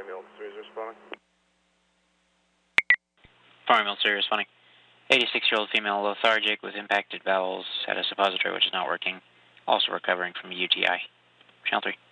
ambulance 3 is responding. Farm ambulance 3 responding. 86-year-old female lethargic with impacted bowels, had a suppository which is not working, also recovering from UTI. Channel 3.